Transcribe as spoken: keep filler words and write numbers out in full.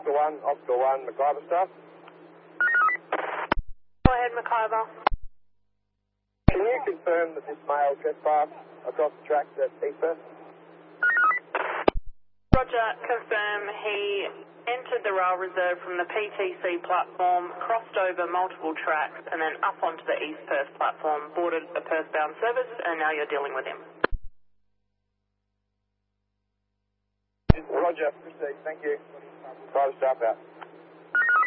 Oscar one, Oscar one, McIver stuff. Go ahead, McIver. Can you confirm that this male trespassed across the tracks at Eastburn? Roger, confirm he entered the rail reserve from the P T C platform, crossed over multiple tracks, and then up onto the East Perth platform, boarded a Perth-bound service, and now you're dealing with him. Roger, proceed, thank you. Private staff out.